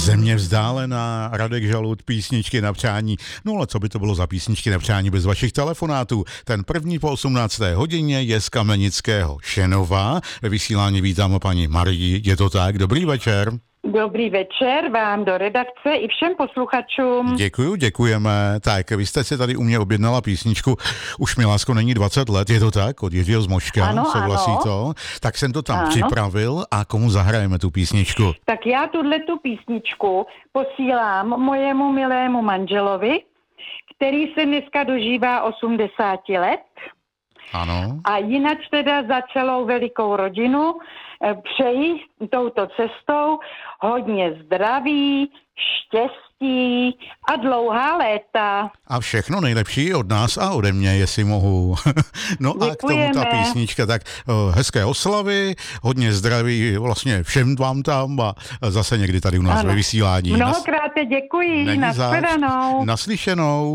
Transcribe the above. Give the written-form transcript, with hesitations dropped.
Země vzdálená, Radek Žalud, písničky na přání. No ale co by to bylo za písničky na přání bez vašich telefonátů? Ten první po 18. hodině je z Kamenického Šenova. Ve vysílání vítám paní Marii. Je to tak? Dobrý večer. Dobrý večer vám do redakce i všem posluchačům. Děkujeme. Tak, vy jste si tady u mě objednala písničku Už mi lásko není 20 let, je to tak? Od Jiřího Zmoška, ano, souhlasí ano. to? Tak jsem to tam připravil a komu zahrajeme tu písničku? Tak já tu písničku posílám mojemu milému manželovi, který se dneska dožívá 80 let. Ano. A jinak teda za celou velikou rodinu přeji touto cestou hodně zdraví, štěstí a dlouhá léta. A všechno nejlepší od nás a ode mě, jestli mohu. No Děkujeme. A k tomu ta písnička, tak hezké oslavy, hodně zdraví vlastně všem vám tam a zase někdy tady u nás ve vysílání. Mnohokrát děkuji, nashledanou. Naslyšenou.